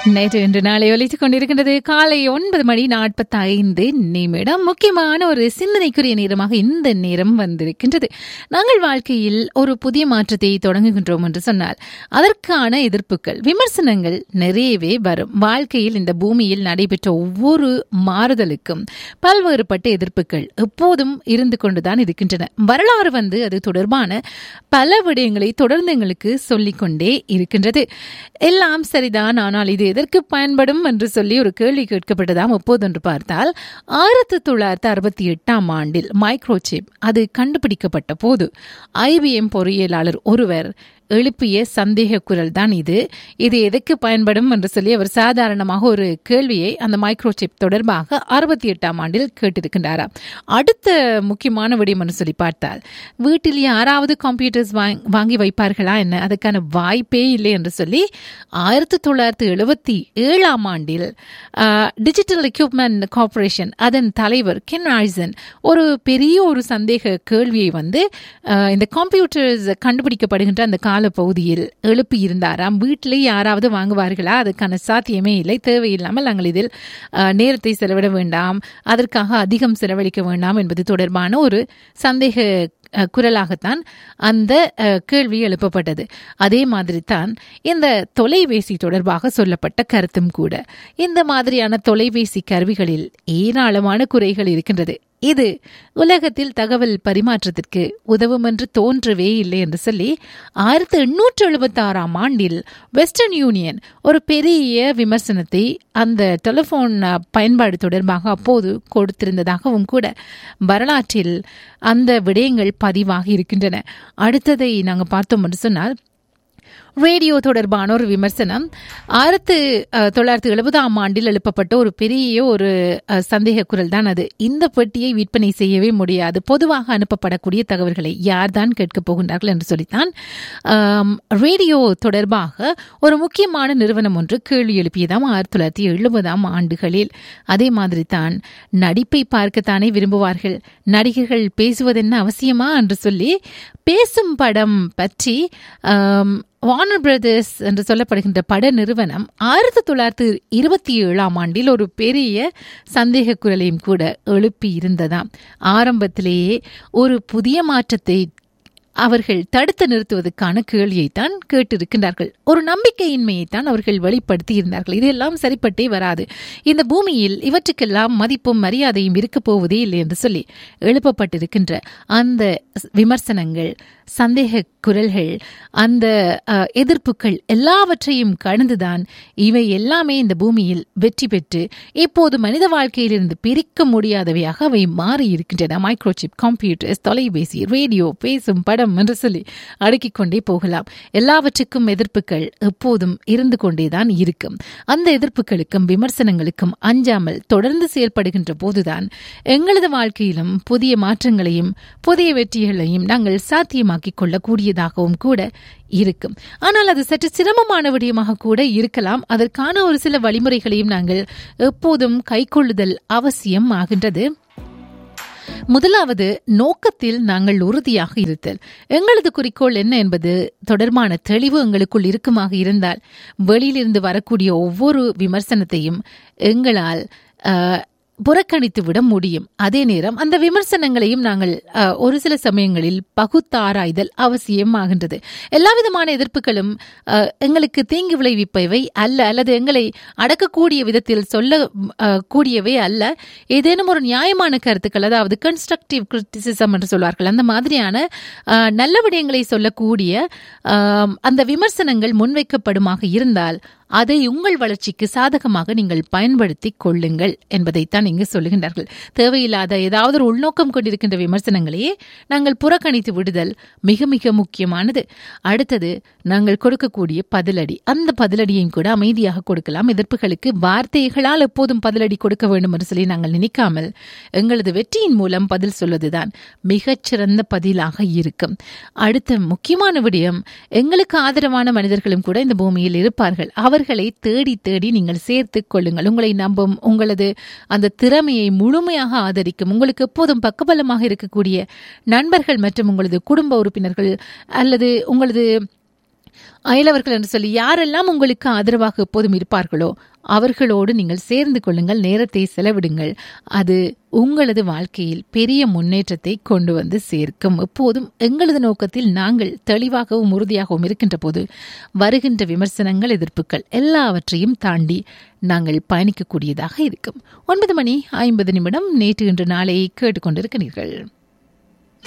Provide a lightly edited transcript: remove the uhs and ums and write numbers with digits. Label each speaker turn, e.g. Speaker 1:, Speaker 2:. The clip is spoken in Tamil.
Speaker 1: நேற்று இன்று நாளை ஒலித்துக் கொண்டிருக்கின்றது. காலை 9:45. முக்கியமான ஒரு சிந்தனைக்குரிய நேரமாக இந்த நேரம் வந்திருக்கின்றது. நாங்கள் வாழ்க்கையில் ஒரு புதிய மாற்றத்தை தொடங்குகின்றோம் என்று சொன்னால் அதற்கான எதிர்ப்புகள், விமர்சனங்கள் நிறையவே வரும். வாழ்க்கையில் இந்த பூமியில் நடைபெற்ற ஒவ்வொரு மாறுதலுக்கும் பல்வேறுபட்ட எதிர்ப்புகள் எப்போதும் இருந்து கொண்டுதான் இருக்கின்றன. வரலாறு அது தொடர்பான பல விடயங்களை தொடர்ந்து எங்களுக்கு சொல்லிக்கொண்டே இருக்கின்றது. எல்லாம் சரிதான், ஆனால் இது எதற்கு பயன்படும் என்று சொல்லி ஒரு கேள்வி கேட்கப்பட்டதாம். எப்போதென்று பார்த்தால் 1968 மைக்ரோசிப் அது கண்டுபிடிக்கப்பட்ட போது IBM பொறியியலாளர் ஒருவர் எழுப்பிய சந்தேக குரல் தான் இது எதற்கு பயன்படும் என்று சொல்லி அவர் சாதாரணமாக ஒரு கேள்வியை அந்த மைக்ரோசிப் தொடர்பாக 68 கேட்டிருக்கின்றாராம். அடுத்த முக்கியமான விடயம் என்று சொல்லி பார்த்தால், வீட்டில் யாராவது கம்ப்யூட்டர்ஸ் வாங்கி வைப்பார்களா என்ன? அதுக்கான வாய்ப்பே இல்லை என்று சொல்லி 1977 டிஜிட்டல் எக்யூப்மெண்ட் கார்பரேஷன் அதன் தலைவர் கென் ஆய்சன் ஒரு பெரிய ஒரு சந்தேக கேள்வியை இந்த கம்ப்யூட்டர்ஸ் கண்டுபிடிக்கப்படுகின்ற அந்த பகுதியில் எழுப்பி இருந்தாராம். வீட்டிலே யாராவது வாங்குவார்களா? அதுக்கான சாத்தியமே இல்லை, தேவையில்லாமல் நாங்கள் இதில் நேரத்தை செலவிட வேண்டாம், அதற்காக அதிகம் செலவழிக்க வேண்டாம் என்பது தொடர்பான ஒரு சந்தேக குரலாகத்தான் அந்த கேள்வி எழுப்பப்பட்டது. அதே மாதிரி தான் இந்த தொலைபேசி தொடர்பாக சொல்லப்பட்ட கருத்தும் கூட. இந்த மாதிரியான தொலைபேசி கருவிகளில் ஏராளமான குறைகள் இருக்கின்றது. இது உலகத்தில் தகவல் பரிமாற்றத்திற்கு உதவும் என்று தோன்றவே இல்லை என்று சொல்லி 1876 வெஸ்டர்ன் யூனியன் ஒரு பெரிய விமர்சனத்தை அந்த டெலிபோன் பயன்பாடு தொடர்பாக அப்போது கொடுத்திருந்ததாகவும் கூட வரலாற்றில் அந்த விடயங்கள் பதிவாகி இருக்கின்றன. அடுத்ததை நாங்கள் பார்த்தோம் என்று சொன்னால், ரேடியோ தொடர்பான ஒரு விமர்சனம் 1970 எழுப்பப்பட்ட ஒரு பெரிய ஒரு சந்தேக குரல் தான் அது. இந்த பெட்டியை விற்பனை செய்யவே முடியாது, பொதுவாக அனுப்பப்படக்கூடிய தகவல்களை யார்தான் கேட்கப் போகின்றார்கள் என்று சொல்லித்தான் ரேடியோ தொடர்பாக ஒரு முக்கியமான நிறுவனம் ஒன்று கேள்வி எழுப்பியதாம் 1970 அதே மாதிரி தான் நடிப்பை பார்க்கத்தானே விரும்புவார்கள், நடிகர்கள் பேசுவதென்ன அவசியமா என்று சொல்லி பேசும் படம் பற்றி வார்னர் பிரதர்ஸ் என்று சொல்லப்படுகின்ற பட நிறுவனம் 1927 ஒரு பெரிய சந்தேக குரலையும் கூட எழுப்பி இருந்ததாம். ஆரம்பத்திலேயே ஒரு புதிய மாற்றத்தை அவர்கள் தடுத்து நிறுத்துவதற்கான கேள்வியைத்தான் கேட்டிருக்கின்றார்கள். ஒரு நம்பிக்கையின்மையைத்தான் அவர்கள் வெளிப்படுத்தி இருந்தார்கள். இதெல்லாம் சரிப்பட்டே வராது, இந்த பூமியில் இவற்றுக்கெல்லாம் மதிப்பும் மரியாதையும் இருக்க போவதே இல்லை என்று சொல்லி எழுப்பப்பட்டிருக்கின்ற அந்த விமர்சனங்கள், சந்தேக குரல்கள், அந்த எதிர்ப்புகள் எல்லாவற்றையும் கடந்துதான் இவை எல்லாமே இந்த பூமியில் வெற்றி பெற்று இப்போது மனித வாழ்க்கையிலிருந்து பிரிக்க முடியாதவையாக அவை மாறி இருக்கின்றன. மைக்ரோசிப், கம்ப்யூட்டர்ஸ், தொலைபேசி, ரேடியோ, பேசும் படம் என்று சொல்லி அடுக்கிக் கொண்டே போகலாம். எல்லாவற்றுக்கும் எதிர்ப்புகள் எப்போதும் இருந்து கொண்டேதான் இருக்கும். அந்த எதிர்ப்புகளுக்கும் விமர்சனங்களுக்கும் அஞ்சாமல் தொடர்ந்து செயல்படுகின்ற போதுதான் எங்களது வாழ்க்கையிலும் புதிய மாற்றங்களையும் புதிய வெற்றிகளையும் நாங்கள் சாத்தியமாக்கிக் கொள்ளக்கூடியதாகவும் கூட இருக்கும். ஆனால் அது சற்று சிரமமான விடயமாக கூட இருக்கலாம். அதற்கான ஒரு சில வழிமுறைகளையும் நாங்கள் எப்போதும் கைக்கொள்ளுதல் அவசியம் ஆகின்றது. முதலாவது, நோக்கத்தில் நாங்கள் உறுதியாக இருத்தல். எங்களது குறிக்கோள் என்ன என்பது தொடர்பான தெளிவு எங்களுக்குள் இருக்குமாக இருந்தால் வெளியிலிருந்து வரக்கூடிய ஒவ்வொரு விமர்சனத்தையும் எங்களால் புறக்கணித்து விட முடியும். அதே நேரம் அந்த விமர்சனங்களையும் நாங்கள் ஒரு சில சமயங்களில் பகுத்தாராய்தல் அவசியம் ஆகின்றது. எல்லா விதமான எதிர்ப்புகளும் எங்களுக்கு தீங்கு விளைவிப்பவை அல்ல, அல்லது எங்களை அடக்கக்கூடிய விதத்தில் சொல்ல கூடியவை அல்ல. ஏதேனும் ஒரு நியாயமான கருத்துக்கள், அதாவது கன்ஸ்ட்ரக்டிவ் கிரிட்டிசிசம் என்று சொல்வார்கள், அந்த மாதிரியான நல்ல விடயங்களை சொல்லக்கூடிய அந்த விமர்சனங்கள் முன்வைக்கப்படுமாக இருந்தால் அதை உங்கள் வளர்ச்சிக்கு சாதகமாக நீங்கள் பயன்படுத்திக் கொள்ளுங்கள் என்பதைத்தான் இங்கு சொல்லுகின்றார்கள். தேவையில்லாத ஏதாவது ஒரு உள்நோக்கம் கொண்டிருக்கின்ற விமர்சனங்களையே நாங்கள் புறக்கணித்து விடுதல் மிக மிக முக்கியமானது. அடுத்தது, நாங்கள் கொடுக்கக்கூடிய பதிலடி, அந்த பதிலடியையும் கூட அமைதியாக கொடுக்கலாம். எதிர்ப்புகளுக்கு வார்த்தைகளால் எப்போதும் பதிலடி கொடுக்க வேண்டும் என்று சொல்லி நாங்கள் நினைக்காமல் எங்களது வெற்றியின் மூலம் பதில் சொல்வதுதான் மிகச்சிறந்த பதிலாக இருக்கும். அடுத்த முக்கியமான விடயம், எங்களுக்கு ஆதரவான மனிதர்களும் கூட இந்த பூமியில் இருப்பார்கள். அவர்களை தேடி தேடி நீங்கள் சேர்த்துக் கொள்ளுங்கள். உங்களை நம்பும், உங்களது அந்த திறமையை முழுமையாக ஆதரிக்கும், உங்களுக்கு எப்போதும் பக்கபலமாக இருக்கக்கூடிய நண்பர்கள் மற்றும் உங்களது குடும்ப உறுப்பினர்கள் அல்லது உங்களது அயலவர்கள் என்று சொல்லி யாரெல்லாம் உங்களுக்கு ஆதரவாக எப்போதும் இருப்பார்களோ அவர்களோடு நீங்கள் சேர்ந்து கொள்ளுங்கள், நேரத்தை செலவிடுங்கள். அது உங்களது வாழ்க்கையில் பெரிய முன்னேற்றத்தை கொண்டு வந்து சேர்க்கும். எப்போதும் எங்களது நோக்கத்தில் நாங்கள் தெளிவாகவும் உறுதியாகவும் இருக்கின்ற போது வருகின்ற விமர்சனங்கள், எதிர்ப்புகள் எல்லாவற்றையும் தாண்டி நாங்கள் பயணிக்கக்கூடியதாக இருக்கும். 9:50 நேற்று இன்று நாளை கேட்டுக்கொண்டிருக்கிறீர்கள்.